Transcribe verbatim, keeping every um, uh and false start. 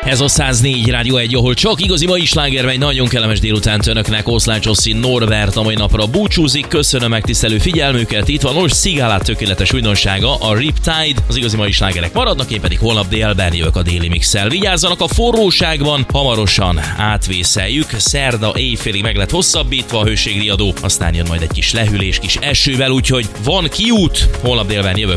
Ez a száz négy Rádió egy, ahol csak igazi mai sláger megy. Nagyon kellemes délutánt önöknek. Oszlács Oszi Norbert a mai napra búcsúzik. Köszönöm megtisztelő figyelmüket. Itt van most Szigálát tökéletes újdonsága, a Riptide. Az igazi mai slágerek maradnak, én pedig holnap délben jövök a déli mixel. Vigyázzanak a forróságban, hamarosan átvészeljük. Szerda éjfélig meg lett hosszabbítva a hőségriadó, aztán jön majd egy kis lehűlés, kis esővel, úgyhogy van kiút. Holnap délben jövök.